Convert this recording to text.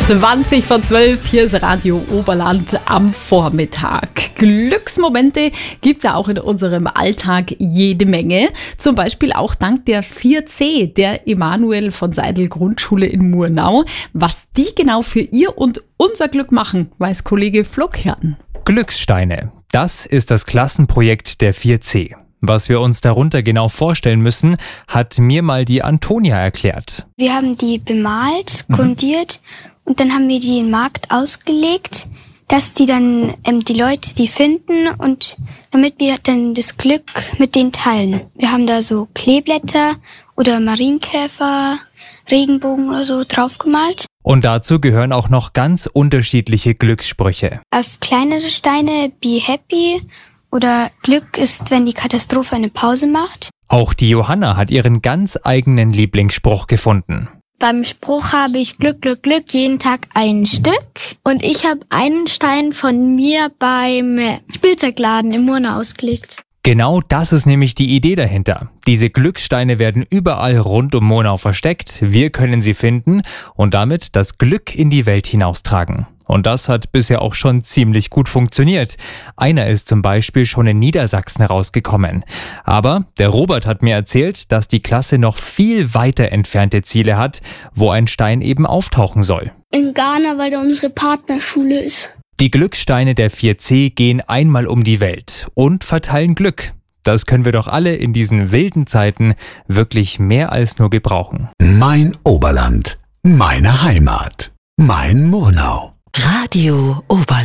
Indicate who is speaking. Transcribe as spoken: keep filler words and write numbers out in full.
Speaker 1: zwanzig vor zwölf, hier ist Radio Oberland am Vormittag. Glücksmomente gibt es ja auch in unserem Alltag jede Menge. Zum Beispiel auch dank der vier C, der Emanuel von Seidel Grundschule in Murnau. Was die genau für ihr und unser Glück machen, weiß Kollege Flo Kärten.
Speaker 2: Glückssteine, das ist das Klassenprojekt der vier C. Was wir uns darunter genau vorstellen müssen, hat mir mal die Antonia erklärt.
Speaker 3: Wir haben die bemalt, grundiert mhm. und dann haben wir die im Markt ausgelegt, dass die dann ähm, die Leute die finden und damit wir dann das Glück mit denen teilen. Wir haben da so Kleeblätter oder Marienkäfer, Regenbogen oder so draufgemalt.
Speaker 2: Und dazu gehören auch noch ganz unterschiedliche Glückssprüche.
Speaker 3: Auf kleinere Steine be happy oder Glück ist, wenn die Katastrophe eine Pause macht.
Speaker 2: Auch die Johanna hat ihren ganz eigenen Lieblingsspruch gefunden.
Speaker 4: Beim Spruch habe ich Glück, Glück, Glück, jeden Tag ein Stück. Und ich habe einen Stein von mir beim Spielzeugladen in Murnau ausgelegt.
Speaker 2: Genau das ist nämlich die Idee dahinter. Diese Glückssteine werden überall rund um Murnau versteckt. Wir können sie finden und damit das Glück in die Welt hinaustragen. Und das hat bisher auch schon ziemlich gut funktioniert. Einer ist zum Beispiel schon in Niedersachsen rausgekommen. Aber der Robert hat mir erzählt, dass die Klasse noch viel weiter entfernte Ziele hat, wo ein Stein eben auftauchen soll.
Speaker 4: In Ghana, weil da unsere Partnerschule ist.
Speaker 2: Die Glückssteine der vier C gehen einmal um die Welt und verteilen Glück. Das können wir doch alle in diesen wilden Zeiten wirklich mehr als nur gebrauchen.
Speaker 5: Mein Oberland, meine Heimat, mein Murnau.
Speaker 6: Radio Oberland.